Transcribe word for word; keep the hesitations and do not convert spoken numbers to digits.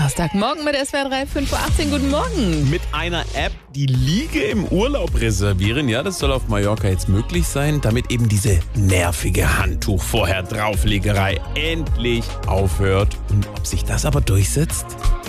Donnerstagmorgen mit S W R drei, fünf Uhr achtzehn. Guten Morgen. Mit einer App die Liege im Urlaub reservieren. Ja, das soll auf Mallorca jetzt möglich sein, damit eben diese nervige Handtuch vorher Drauflegerei endlich aufhört. Und ob sich das aber durchsetzt?